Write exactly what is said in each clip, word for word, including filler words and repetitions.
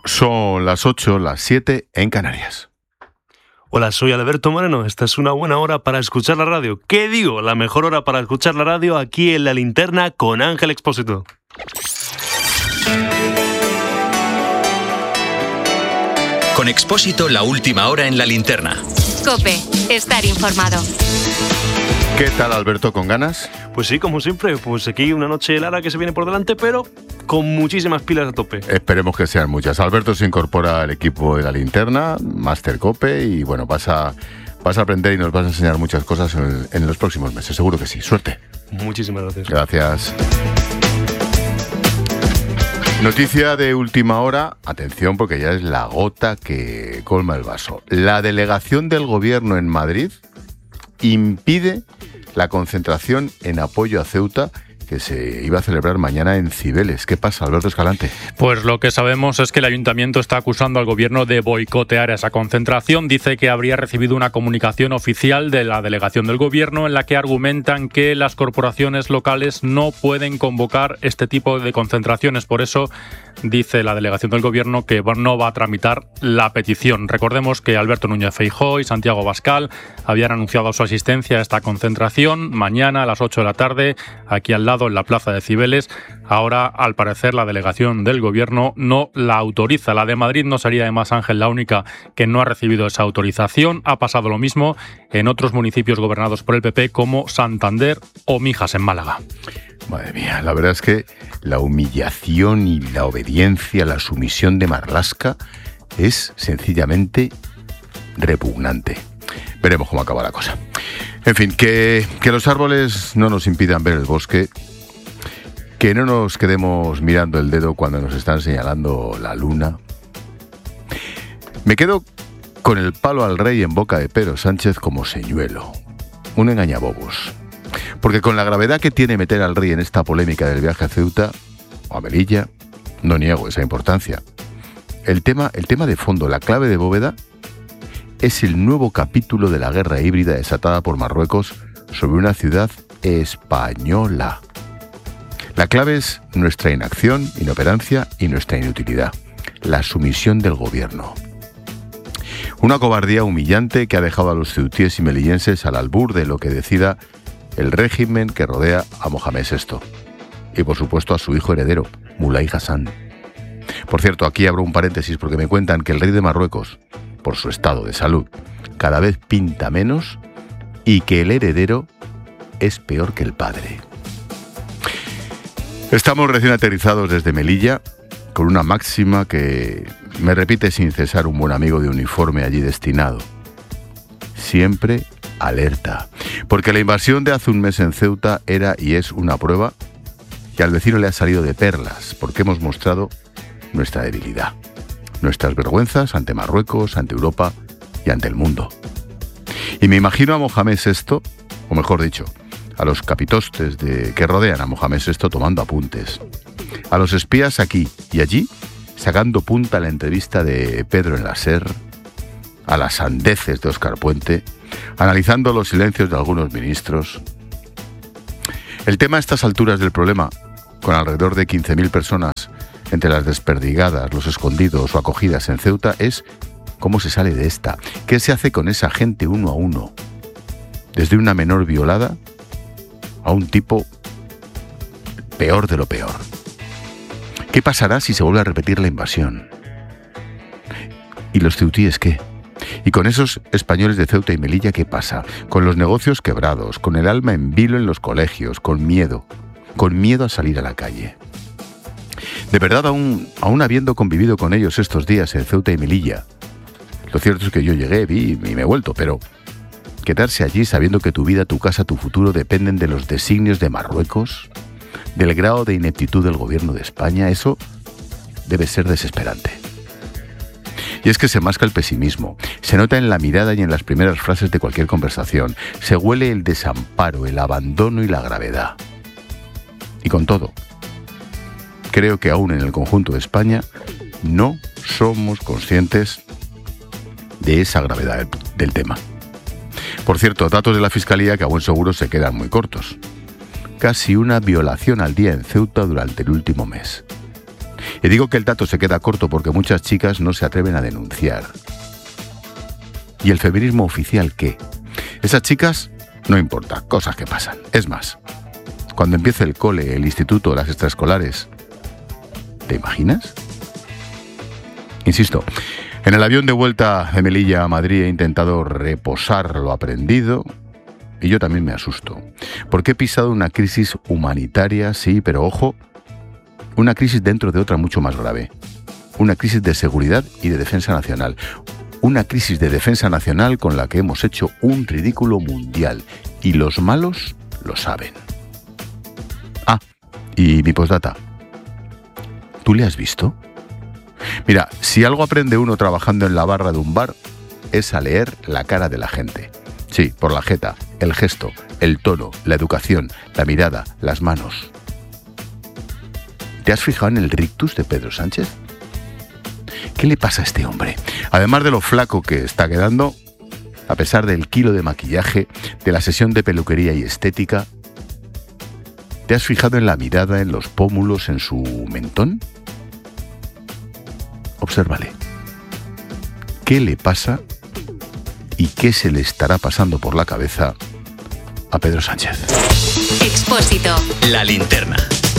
Son las ocho, las siete en Canarias. Hola, soy Alberto Moreno. Esta es una buena hora para escuchar la radio. ¿Qué digo? La mejor hora para escuchar la radio aquí en La Linterna con Ángel Expósito. Con Expósito, la última hora en La Linterna. COPE, estar informado. ¿Qué tal, Alberto, con ganas? Pues sí, como siempre, pues aquí una noche larga que se viene por delante, pero con muchísimas pilas a tope. Esperemos que sean muchas. Alberto se incorpora al equipo de La Linterna, Máster COPE, y bueno, vas a, vas a aprender y nos vas a enseñar muchas cosas en, en los próximos meses, seguro que sí. Suerte. Muchísimas gracias. Gracias. Noticia de última hora, atención porque ya es la gota que colma el vaso. La delegación del gobierno en Madrid impide la concentración en apoyo a Ceuta que se iba a celebrar mañana en Cibeles. ¿Qué pasa, Alberto Escalante? Pues lo que sabemos es que el ayuntamiento está acusando al gobierno de boicotear esa concentración. Dice que habría recibido una comunicación oficial de la delegación del gobierno en la que argumentan que las corporaciones locales no pueden convocar este tipo de concentraciones. Por eso dice la delegación del gobierno que no va a tramitar la petición. Recordemos que Alberto Núñez Feijóo y Santiago Abascal habían anunciado su asistencia a esta concentración mañana a las ocho de la tarde, aquí al lado en la plaza de Cibeles. Ahora, al parecer, la delegación del gobierno no la autoriza. La de Madrid no sería, además, Ángel, la única que no ha recibido esa autorización. Ha pasado lo mismo en otros municipios gobernados por el P P como Santander o Mijas, en Málaga. Madre mía, la verdad es que la humillación y la obediencia, la sumisión de Marlaska es sencillamente repugnante. Veremos cómo acaba la cosa. En fin, que, que los árboles no nos impidan ver el bosque, que no nos quedemos mirando el dedo cuando nos están señalando la luna. Me quedo con el palo al rey en boca de Pedro Sánchez como señuelo, un engañabobos. Porque con la gravedad que tiene meter al rey en esta polémica del viaje a Ceuta o a Melilla, no niego esa importancia. El tema, el tema de fondo, la clave de bóveda, es el nuevo capítulo de la guerra híbrida desatada por Marruecos sobre una ciudad española. La clave es nuestra inacción, inoperancia y nuestra inutilidad. La sumisión del gobierno. Una cobardía humillante que ha dejado a los ceutíes y melillenses al albur de lo que decida el régimen que rodea a Mohamed sexto. Y por supuesto a su hijo heredero, Mulay Hassan. Por cierto, aquí abro un paréntesis porque me cuentan que el rey de Marruecos, por su estado de salud, cada vez pinta menos y que el heredero es peor que el padre. Estamos recién aterrizados desde Melilla con una máxima que me repite sin cesar un buen amigo de uniforme allí destinado. Siempre alerta, porque la invasión de hace un mes en Ceuta era y es una prueba que al vecino le ha salido de perlas, porque hemos mostrado nuestra debilidad, nuestras vergüenzas ante Marruecos, ante Europa y ante el mundo. Y me imagino a Mohamed sexto, o mejor dicho, a los capitostes de, que rodean a Mohamed sexto tomando apuntes, a los espías aquí y allí, sacando punta a la entrevista de Pedro en la SER, a las sandeces de Óscar Puente, analizando los silencios de algunos ministros. El tema a estas alturas del problema, con alrededor de quince mil personas entre las desperdigadas, los escondidos o acogidas en Ceuta, es cómo se sale de esta, qué se hace con esa gente uno a uno, desde una menor violada a un tipo peor de lo peor. ¿Qué pasará si se vuelve a repetir la invasión? ¿Y los ceutíes qué? ¿Y con esos españoles de Ceuta y Melilla qué pasa? Con los negocios quebrados, con el alma en vilo en los colegios, con miedo, con miedo a salir a la calle. De verdad, aún, aún habiendo convivido con ellos estos días en Ceuta y Melilla, lo cierto es que yo llegué, vi y me he vuelto, pero quedarse allí sabiendo que tu vida, tu casa, tu futuro dependen de los designios de Marruecos, del grado de ineptitud del gobierno de España, eso debe ser desesperante. Y es que se masca el pesimismo, se nota en la mirada y en las primeras frases de cualquier conversación, se huele el desamparo, el abandono y la gravedad. Y con todo, creo que aún en el conjunto de España no somos conscientes de esa gravedad del, del tema. Por cierto, datos de la Fiscalía que a buen seguro se quedan muy cortos. Casi una violación al día en Ceuta durante el último mes. Y digo que el dato se queda corto porque muchas chicas no se atreven a denunciar. ¿Y el feminismo oficial qué? Esas chicas, no importa, cosas que pasan. Es más, cuando empiece el cole, el instituto, las extraescolares, ¿te imaginas? Insisto, en el avión de vuelta de Melilla a Madrid he intentado reposar lo aprendido y yo también me asusto. Porque he pisado una crisis humanitaria, sí, pero ojo, una crisis dentro de otra mucho más grave. Una crisis de seguridad y de defensa nacional. Una crisis de defensa nacional con la que hemos hecho un ridículo mundial. Y los malos lo saben. Ah, y mi postdata. ¿Tú le has visto? Mira, si algo aprende uno trabajando en la barra de un bar, es a leer la cara de la gente. Sí, por la jeta, el gesto, el tono, la educación, la mirada, las manos. ¿Te has fijado en el rictus de Pedro Sánchez? ¿Qué le pasa a este hombre? Además de lo flaco que está quedando, a pesar del kilo de maquillaje, de la sesión de peluquería y estética, ¿te has fijado en la mirada, en los pómulos, en su mentón? Obsérvale. ¿Qué le pasa y qué se le estará pasando por la cabeza a Pedro Sánchez? Expósito. La linterna.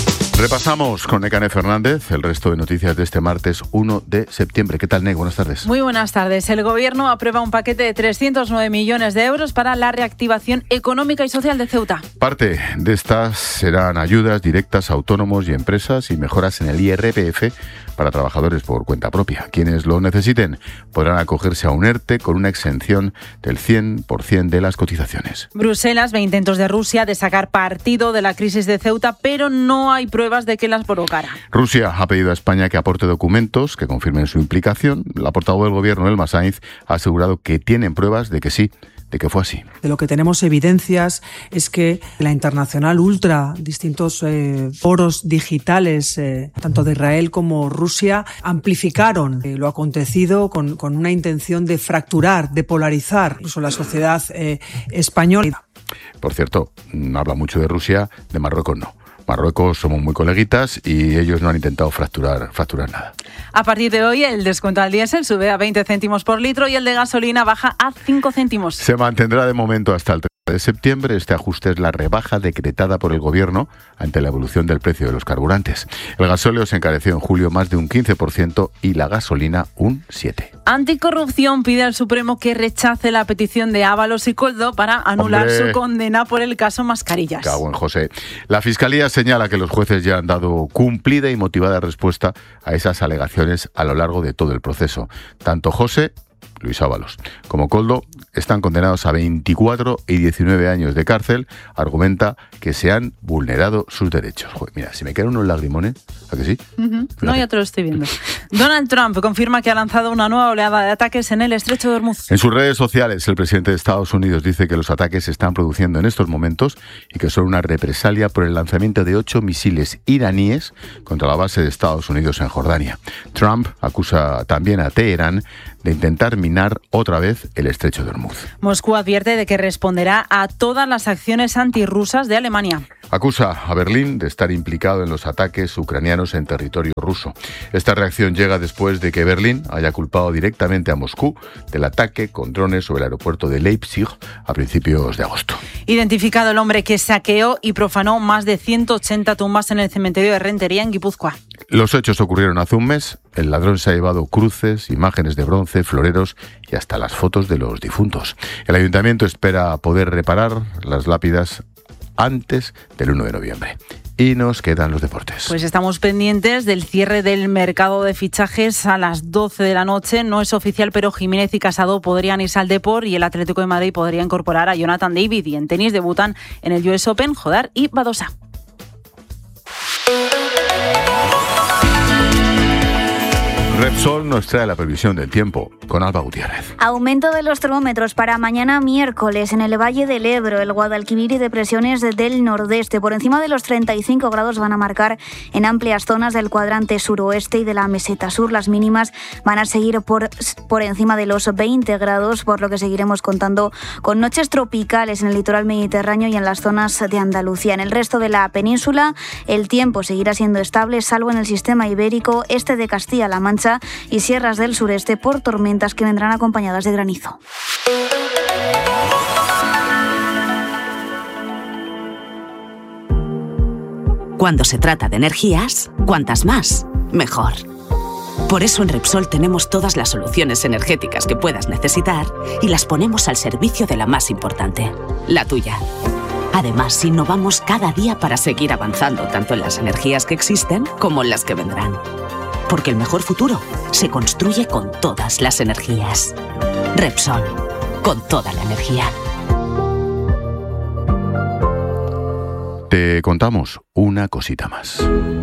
Repasamos con Nekane Fernández el resto de noticias de este martes uno de septiembre. ¿Qué tal, Nek? Buenas tardes. Muy buenas tardes. El Gobierno aprueba un paquete de trescientos nueve millones de euros para la reactivación económica y social de Ceuta. Parte de estas serán ayudas directas a autónomos y empresas y mejoras en el I R P F para trabajadores por cuenta propia. Quienes lo necesiten podrán acogerse a un ERTE con una exención del cien por ciento de las cotizaciones. Bruselas ve intentos de Rusia de sacar partido de la crisis de Ceuta, pero no hay pruebas de que las provocara. Rusia ha pedido a España que aporte documentos que confirmen su implicación. La portavoz del Gobierno, Elma Sainz, ha asegurado que tienen pruebas de que sí, de que fue así. De lo que tenemos evidencias es que la Internacional Ultra, distintos eh, foros digitales, eh, tanto de Israel como Rusia, amplificaron eh, lo acontecido con, con una intención de fracturar, de polarizar incluso la sociedad eh, española. Por cierto, habla mucho de Rusia, de Marruecos no. Marruecos somos muy coleguitas y ellos no han intentado fracturar, fracturar nada. A partir de hoy, el descuento al diésel sube a veinte céntimos por litro y el de gasolina baja a cinco céntimos. Se mantendrá de momento hasta el treinta de septiembre. Este ajuste es la rebaja decretada por el Gobierno ante la evolución del precio de los carburantes. El gasóleo se encareció en julio más de un quince por ciento y la gasolina un siete por ciento. Anticorrupción pide al Supremo que rechace la petición de Ábalos y Koldo para anular ¡Hombre! su condena por el caso Mascarillas. Cago en José. La Fiscalía señala que los jueces ya han dado cumplida y motivada respuesta a esas alegaciones a lo largo de todo el proceso. Tanto José, Luis Ábalos, como Koldo están condenados a veinticuatro y diecinueve años de cárcel. Argumenta que se han vulnerado sus derechos. Joder, mira, si me quedan unos lagrimones, ¿a que sí? Uh-huh. No, ya te lo estoy viendo. Donald Trump confirma que ha lanzado una nueva oleada de ataques en el estrecho de Hormuz. En sus redes sociales, el presidente de Estados Unidos dice que los ataques se están produciendo en estos momentos y que son una represalia por el lanzamiento de ocho misiles iraníes contra la base de Estados Unidos en Jordania. Trump acusa también a Teherán de intentar minar otra vez el estrecho de Hormuz. Moscú advierte de que responderá a todas las acciones antirrusas de Alemania. Acusa a Berlín de estar implicado en los ataques ucranianos en territorio ruso. Esta reacción llega después de que Berlín haya culpado directamente a Moscú del ataque con drones sobre el aeropuerto de Leipzig a principios de agosto. Identificado el hombre que saqueó y profanó más de ciento ochenta tumbas en el cementerio de Rentería, en Guipúzcoa. Los hechos ocurrieron hace un mes. El ladrón se ha llevado cruces, imágenes de bronce, floreros y hasta las fotos de los difuntos. El ayuntamiento espera poder reparar las lápidas antes del uno de noviembre. Y nos quedan los deportes. Pues estamos pendientes del cierre del mercado de fichajes a las doce de la noche. No es oficial, pero Jiménez y Casado podrían irse al Depor y el Atlético de Madrid podría incorporar a Jonathan David. Y en tenis debutan en el U S Open Jodar y Badosa. Repsol nos trae la previsión del tiempo con Alba Gutiérrez. Aumento de los termómetros para mañana miércoles en el Valle del Ebro, el Guadalquivir y depresiones del nordeste. Por encima de los treinta y cinco grados van a marcar en amplias zonas del cuadrante suroeste y de la meseta sur. Las mínimas van a seguir por, por encima de los veinte grados, por lo que seguiremos contando con noches tropicales en el litoral mediterráneo y en las zonas de Andalucía. En el resto de la península el tiempo seguirá siendo estable, salvo en el sistema ibérico, este de Castilla-La Mancha y sierras del sureste, por tormentas que vendrán acompañadas de granizo. Cuando se trata de energías, cuantas más, mejor. Por eso en Repsol tenemos todas las soluciones energéticas que puedas necesitar y las ponemos al servicio de la más importante, la tuya. Además, innovamos cada día para seguir avanzando tanto en las energías que existen como en las que vendrán. Porque el mejor futuro se construye con todas las energías. Repsol, con toda la energía. Te contamos una cosita más.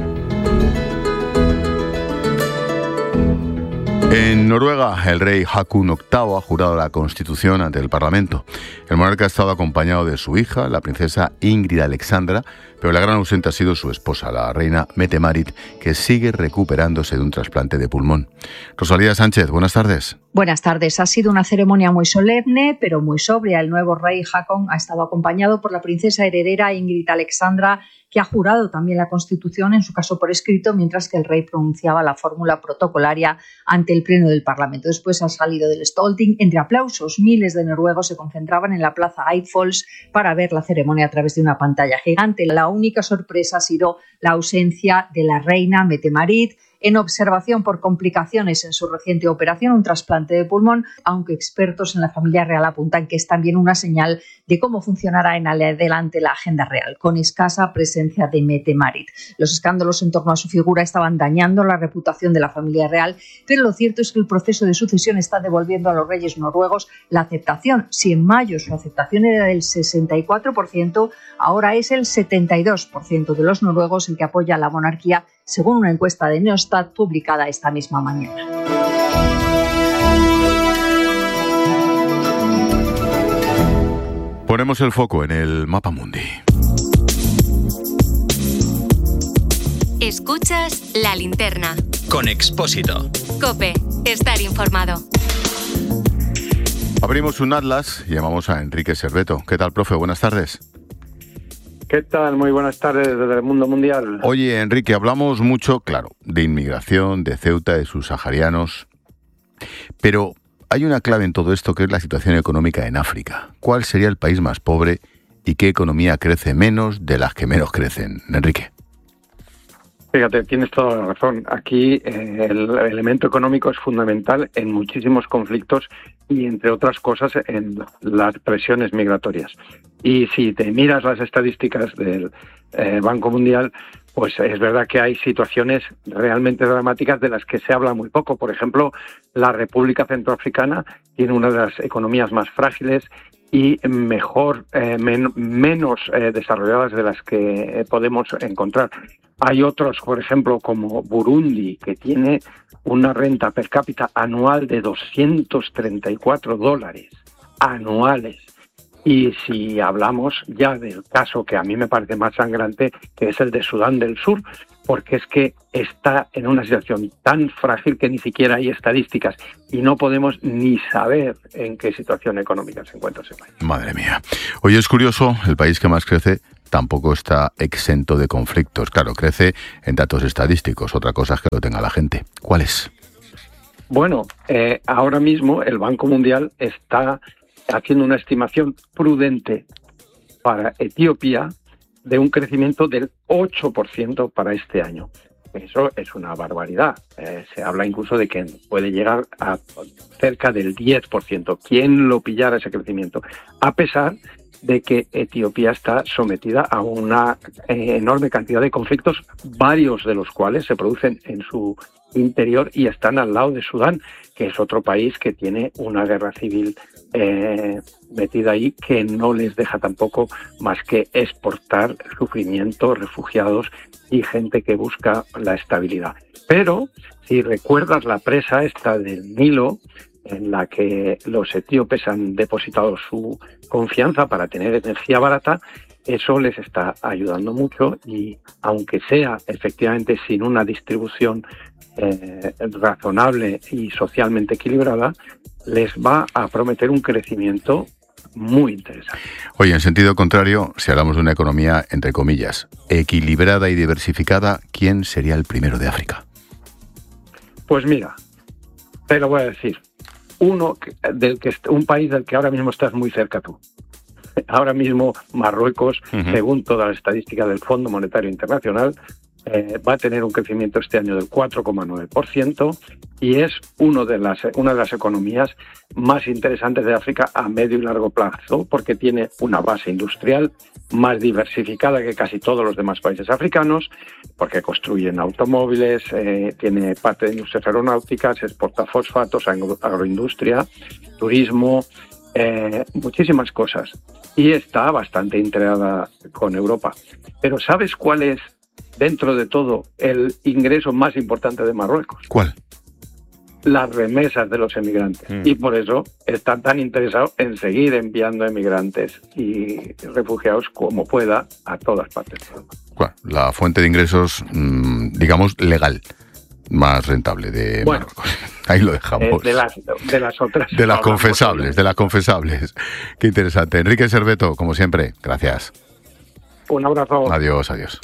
En Noruega, el rey Haakon octavo ha jurado la Constitución ante el Parlamento. El monarca ha estado acompañado de su hija, la princesa Ingrid Alexandra, pero la gran ausente ha sido su esposa, la reina Mette-Marit, que sigue recuperándose de un trasplante de pulmón. Rosalía Sánchez, buenas tardes. Buenas tardes. Ha sido una ceremonia muy solemne, pero muy sobria. El nuevo rey Haakon ha estado acompañado por la princesa heredera Ingrid Alexandra, que ha jurado también la Constitución, en su caso por escrito, mientras que el rey pronunciaba la fórmula protocolaria ante el Pleno del Parlamento. Después ha salido del Stolting entre aplausos. Miles de noruegos se concentraban en la plaza Eidsvolls para ver la ceremonia a través de una pantalla gigante. La única sorpresa ha sido la ausencia de la reina Mette-Marit, en observación por complicaciones en su reciente operación, un trasplante de pulmón, aunque expertos en la familia real apuntan que es también una señal de cómo funcionará en adelante la agenda real, con escasa presencia de Mette-Marit. Los escándalos en torno a su figura estaban dañando la reputación de la familia real, pero lo cierto es que el proceso de sucesión está devolviendo a los reyes noruegos la aceptación. Si en mayo su aceptación era del sesenta y cuatro por ciento, ahora es el setenta y dos por ciento de los noruegos el que apoya la monarquía, según una encuesta de Neostat publicada esta misma mañana. Ponemos el foco en el Mapa Mundi. Escuchas La Linterna. Con Expósito. COPE. Estar informado. Abrimos un atlas y llamamos a Enrique Serveto. ¿Qué tal, profe? Buenas tardes. ¿Qué tal? Muy buenas tardes desde el mundo mundial. Oye, Enrique, hablamos mucho, claro, de inmigración, de Ceuta, de sus saharianos, pero hay una clave en todo esto que es la situación económica en África. ¿Cuál sería el país más pobre y qué economía crece menos de las que menos crecen? Enrique. Fíjate, tienes toda la razón. Aquí eh, el elemento económico es fundamental en muchísimos conflictos y, entre otras cosas, en las presiones migratorias. Y si te miras las estadísticas del eh, Banco Mundial, pues es verdad que hay situaciones realmente dramáticas de las que se habla muy poco. Por ejemplo, la República Centroafricana tiene una de las economías más frágiles y mejor, eh, men- menos eh, desarrolladas de las que eh, podemos encontrar. Hay otros, por ejemplo, como Burundi, que tiene una renta per cápita anual de doscientos treinta y cuatro dólares anuales. Y si hablamos ya del caso que a mí me parece más sangrante, que es el de Sudán del Sur, porque es que está en una situación tan frágil que ni siquiera hay estadísticas y no podemos ni saber en qué situación económica se encuentra ese país. Madre mía. Oye, es curioso, el país que más crece tampoco está exento de conflictos. Claro, crece en datos estadísticos, otra cosa es que lo tenga la gente. ¿Cuál es? Bueno, eh, ahora mismo el Banco Mundial está haciendo una estimación prudente para Etiopía de un crecimiento del ocho por ciento para este año. Eso es una barbaridad. Eh, se habla incluso de que puede llegar a cerca del diez por ciento. ¿Quién lo pillara ese crecimiento? A pesar de que Etiopía está sometida a una eh, enorme cantidad de conflictos, varios de los cuales se producen en su interior y están al lado de Sudán, que es otro país que tiene una guerra civil eh, metida ahí, que no les deja tampoco más que exportar sufrimiento, refugiados y gente que busca la estabilidad. Pero si recuerdas la presa esta del Nilo, en la que los etíopes han depositado su confianza para tener energía barata, eso les está ayudando mucho y aunque sea efectivamente sin una distribución eh, razonable y socialmente equilibrada, les va a prometer un crecimiento muy interesante. Oye, en sentido contrario, si hablamos de una economía, entre comillas, equilibrada y diversificada, ¿quién sería el primero de África? Pues mira, te lo voy a decir. Uno del que un país del que ahora mismo estás muy cerca tú. Ahora mismo Marruecos, uh-huh. según todas las estadísticas del Fondo Monetario Internacional, eh, va a tener un crecimiento este año del cuatro coma nueve por ciento y es uno de las, una de las economías más interesantes de África a medio y largo plazo, porque tiene una base industrial más diversificada que casi todos los demás países africanos, porque construyen automóviles, eh, tiene parte de industrias aeronáuticas, exporta fosfatos, agroindustria, turismo, eh, muchísimas cosas. Y está bastante integrada con Europa. Pero ¿sabes cuál es, dentro de todo, el ingreso más importante de Marruecos? ¿Cuál? Las remesas de los emigrantes. Mm. Y por eso están tan interesados en seguir enviando emigrantes y refugiados como pueda a todas partes. ¿Cuál? La fuente de ingresos, mmm, digamos, legal, más rentable de bueno, Marruecos. Ahí lo dejamos. Eh, de, las, de las otras. De las confesables, de las confesables. Qué interesante. Enrique Serveto, como siempre, gracias. Un abrazo. Adiós, adiós.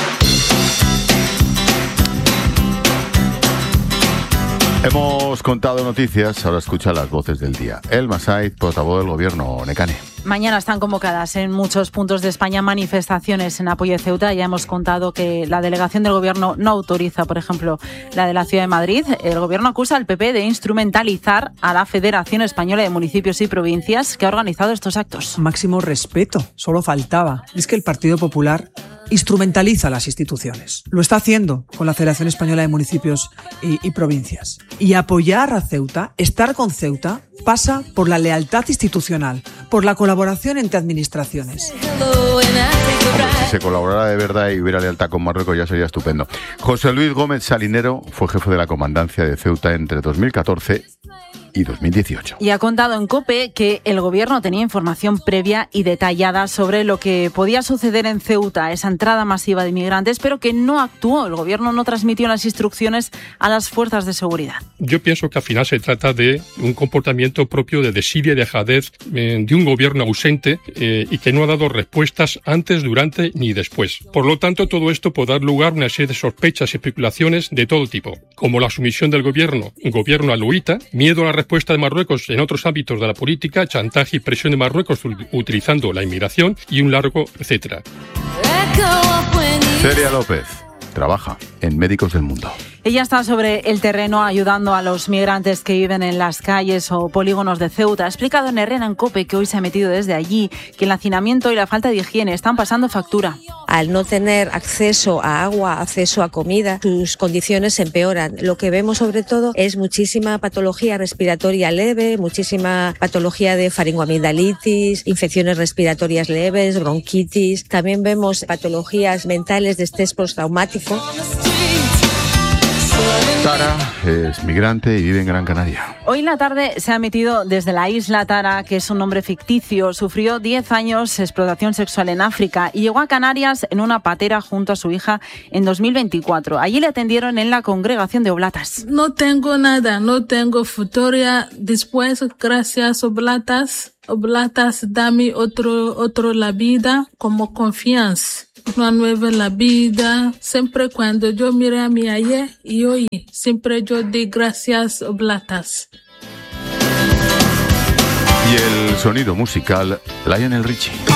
Hemos contado noticias, ahora escucha las voces del día. Elma Said, portavoz del gobierno, Nekane. Mañana están convocadas en muchos puntos de España manifestaciones en apoyo de Ceuta. Ya hemos contado que la delegación del gobierno no autoriza, por ejemplo, la de la Ciudad de Madrid. El gobierno acusa al P P de instrumentalizar a la Federación Española de Municipios y Provincias que ha organizado estos actos. Máximo respeto, solo faltaba. Es que el Partido Popular instrumentaliza las instituciones. Lo está haciendo con la Federación Española de Municipios y, y Provincias. Y apoyar a Ceuta, estar con Ceuta, pasa por la lealtad institucional, por la colaboración entre administraciones. Si se colaborara de verdad y hubiera lealtad con Marruecos ya sería estupendo. José Luis Gómez Salinero fue jefe de la comandancia de Ceuta entre dos mil catorce y dos mil dieciocho. Y ha contado en COPE que el gobierno tenía información previa y detallada sobre lo que podía suceder en Ceuta, esa entrada masiva de inmigrantes, pero que no actuó. El gobierno no transmitió las instrucciones a las fuerzas de seguridad. Yo pienso que al final se trata de un comportamiento propio de desidia y dejadez eh, de un gobierno ausente eh, y que no ha dado respuestas antes, durante ni después. Por lo tanto, todo esto puede dar lugar a una serie de sospechas y especulaciones de todo tipo, como la sumisión del gobierno, un gobierno aluita, miedo a la respuesta de Marruecos en otros ámbitos de la política, chantaje y presión de Marruecos utilizando la inmigración y un largo etcétera. Celia López trabaja en Médicos del Mundo. Ella está sobre el terreno ayudando a los migrantes que viven en las calles o polígonos de Ceuta. Ha explicado en Herrera en COPE, que hoy se ha metido desde allí, que el hacinamiento y la falta de higiene están pasando factura. Al no tener acceso a agua, acceso a comida, sus condiciones empeoran. Lo que vemos sobre todo es muchísima patología respiratoria leve, muchísima patología de faringoamigdalitis, infecciones respiratorias leves, bronquitis. También vemos patologías mentales de estrés postraumático. Tara es migrante y vive en Gran Canaria. Hoy en la tarde se ha metido desde la isla Tara, que es un nombre ficticio. Sufrió diez años de explotación sexual en África y llegó a Canarias en una patera junto a su hija en dos mil veinticuatro. Allí le atendieron en la congregación de Oblatas. No tengo nada, no tengo futuro. Después, gracias Oblatas, Oblatas dame otro, otro la vida como confianza. Una nueva la vida. Siempre cuando yo miré a mi ayer y hoy, siempre yo di gracias Oblatas. Y el sonido musical, Lionel Richie.